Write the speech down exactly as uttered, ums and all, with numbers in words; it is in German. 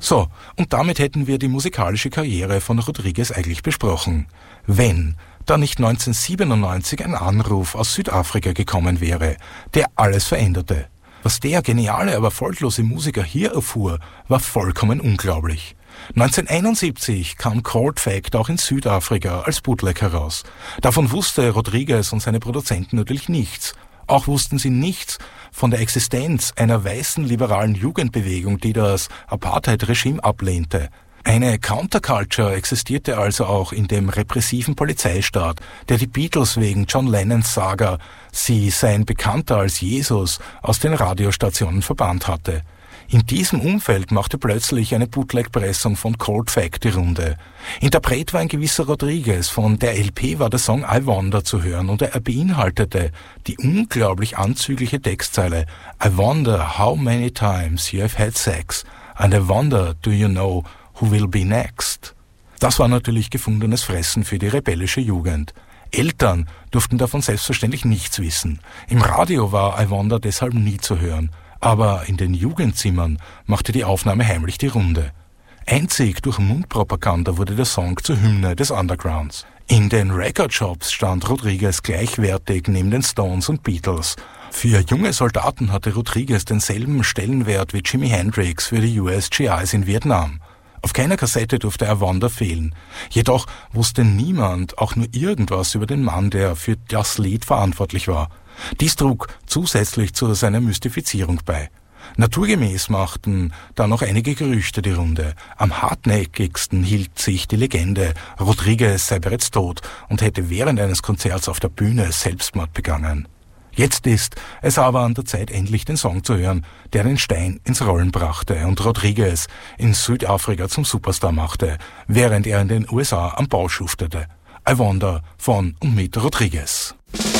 So, und damit hätten wir die musikalische Karriere von Rodriguez eigentlich besprochen. Wenn da nicht neunzehnhundertsiebenundneunzig ein Anruf aus Südafrika gekommen wäre, der alles veränderte. Was der geniale, aber erfolglose Musiker hier erfuhr, war vollkommen unglaublich. neunzehnhunderteinundsiebzig kam Cold Fact auch in Südafrika als Bootleg heraus. Davon wusste Rodriguez und seine Produzenten natürlich nichts. Auch wussten sie nichts von der Existenz einer weißen liberalen Jugendbewegung, die das Apartheid-Regime ablehnte. Eine Counterculture existierte also auch in dem repressiven Polizeistaat, der die Beatles wegen John Lennons Saga, sie seien bekannter als Jesus, aus den Radiostationen verbannt hatte. In diesem Umfeld machte plötzlich eine Bootleg-Pressung von Cold Fact die Runde. Interpret war ein gewisser Rodriguez, von der L P war der Song I Wonder zu hören und er beinhaltete die unglaublich anzügliche Textzeile I wonder how many times you have had sex and I wonder do you know who will be next. Das war natürlich gefundenes Fressen für die rebellische Jugend. Eltern durften davon selbstverständlich nichts wissen. Im Radio war I Wonder deshalb nie zu hören. Aber in den Jugendzimmern machte die Aufnahme heimlich die Runde. Einzig durch Mundpropaganda wurde der Song zur Hymne des Undergrounds. In den Recordshops stand Rodriguez gleichwertig neben den Stones und Beatles. Für junge Soldaten hatte Rodriguez denselben Stellenwert wie Jimi Hendrix für die U S G Is in Vietnam. Auf keiner Kassette durfte I Wonder fehlen. Jedoch wusste niemand auch nur irgendwas über den Mann, der für das Lied verantwortlich war. Dies trug zusätzlich zu seiner Mystifizierung bei. Naturgemäß machten da noch einige Gerüchte die Runde. Am hartnäckigsten hielt sich die Legende, Rodriguez sei bereits tot und hätte während eines Konzerts auf der Bühne Selbstmord begangen. Jetzt ist es aber an der Zeit, endlich den Song zu hören, der den Stein ins Rollen brachte und Rodriguez in Südafrika zum Superstar machte, während er in den U S A am Bau schuftete. I Wonder von und mit Rodriguez.